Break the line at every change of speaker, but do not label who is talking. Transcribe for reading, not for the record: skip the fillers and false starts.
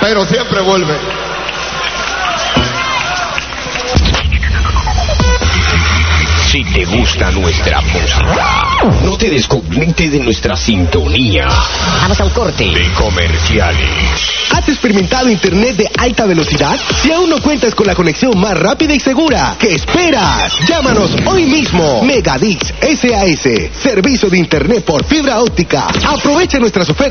pero siempre vuelve.
Si te gusta nuestra música, no te desconectes de nuestra sintonía.
Vamos a un corte
de comerciales.
¿Has experimentado internet de alta velocidad? Si aún no cuentas con la conexión más rápida y segura, ¿qué esperas? Llámanos hoy mismo. Megadix SAS, servicio de internet por fibra óptica. Aprovecha nuestras ofertas